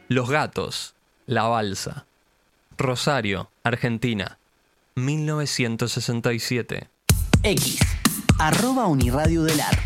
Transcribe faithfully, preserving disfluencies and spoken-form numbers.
Los Gatos, La Balsa. Rosario, Argentina, mil novecientos sesenta y siete. X, arroba Uniradio del Ar.